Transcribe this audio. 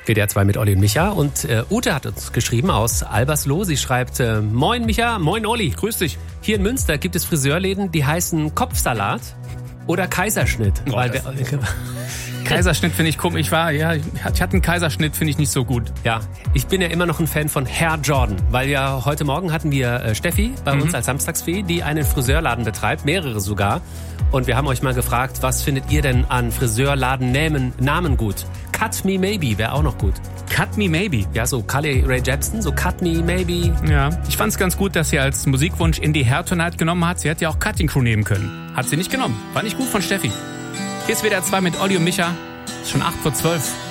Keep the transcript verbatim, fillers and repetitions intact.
W D R zwei mit Olli und Micha. Und äh, Ute hat uns geschrieben aus Albersloh. Sie schreibt, äh, moin Micha, moin Olli. Grüß dich. Hier in Münster gibt es Friseurläden, die heißen Kopfsalat oder Kaiserschnitt. Oh, weil das- wir, Kaiserschnitt finde ich komisch. Ich war, ja, ich hatte einen Kaiserschnitt, finde ich nicht so gut. ja, ich bin ja immer noch ein Fan von Herr Jordan, weil ja heute Morgen hatten wir äh, Steffi bei Mhm. uns als Samstagsfee, die einen Friseurladen betreibt, mehrere sogar. Und wir haben euch mal gefragt, was findet ihr denn an Friseurladen-Namen Namen gut? Cut Me Maybe wäre auch noch gut. Cut Me Maybe. Ja, so Carly Rae Jepsen, so Cut Me Maybe. Ja, ich fand es ganz gut, dass sie als Musikwunsch Indie Hair Tonight genommen hat. Sie hätte ja auch Cutting Crew nehmen können. Hat sie nicht genommen. Fand ich gut von Steffi. Hier ist W D R zwei mit Olli und Micha. Ist schon acht vor zwölf.